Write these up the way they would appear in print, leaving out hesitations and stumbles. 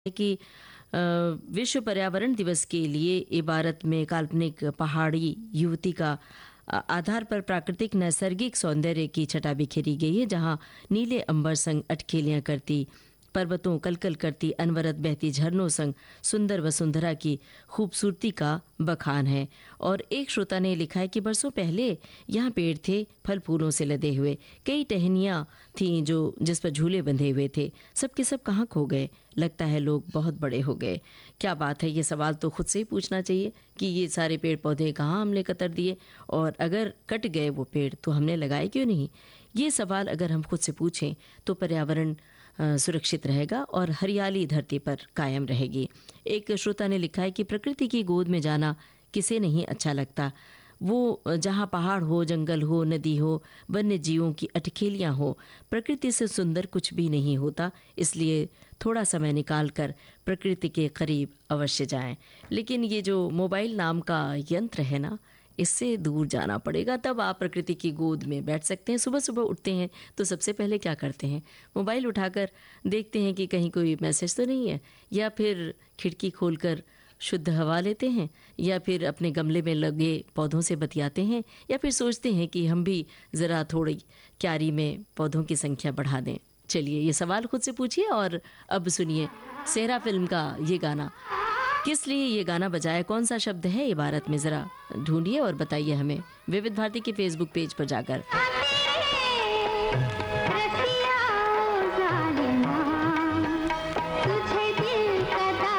कि विश्व पर्यावरण दिवस के लिए इबारत में काल्पनिक पहाड़ी युवती का आधार पर प्राकृतिक नैसर्गिक सौंदर्य की छटा बिखेरी गई है, जहां नीले अंबर संग अटखेलियां करती पर्वतों कलकल करती अनवरत बहती झरनों संग सुंदर वसुंधरा की खूबसूरती का बखान है। और एक श्रोता ने लिखा है कि बरसों पहले यहाँ पेड़ थे फल फूलों से लदे हुए, कई टहनियाँ थीं जो जिस पर झूले बंधे हुए थे, सब के सब कहाँ खो गए, लगता है लोग बहुत बड़े हो गए। क्या बात है, ये सवाल तो खुद से ही पूछना चाहिए कि ये सारे पेड़ पौधे कहाँ हमने कतर दिए, और अगर कट गए वो पेड़ तो हमने लगाए क्यों नहीं। ये सवाल अगर हम खुद से पूछें तो पर्यावरण सुरक्षित रहेगा और हरियाली धरती पर कायम रहेगी। एक श्रोता ने लिखा है कि प्रकृति की गोद में जाना किसे नहीं अच्छा लगता। वो जहाँ पहाड़ हो, जंगल हो, नदी हो, वन्य जीवों की अटखेलियाँ हो, प्रकृति से सुंदर कुछ भी नहीं होता। इसलिए थोड़ा समय निकाल कर प्रकृति के करीब अवश्य जाएं। लेकिन ये जो मोबाइल नाम का यंत्र है ना, इससे दूर जाना पड़ेगा, तब आप प्रकृति की गोद में बैठ सकते हैं। सुबह सुबह उठते हैं तो सबसे पहले क्या करते हैं, मोबाइल उठाकर देखते हैं कि कहीं कोई मैसेज तो नहीं है, या फिर खिड़की खोलकर शुद्ध हवा लेते हैं, या फिर अपने गमले में लगे पौधों से बतियाते हैं, या फिर सोचते हैं कि हम भी ज़रा थोड़ी क्यारी में पौधों की संख्या बढ़ा दें। चलिए ये सवाल खुद से पूछिए। और अब सुनिए सेहरा फिल्म का ये गाना। किस लिए ये गाना बजाया, कौन सा शब्द है इबारत में, ज़रा ढूंढिए और बताइए हमें विविध भारती के फेसबुक पेज पर जाकर।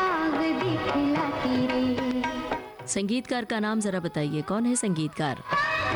संगीतकार का नाम ज़रा बताइए, कौन है संगीतकार।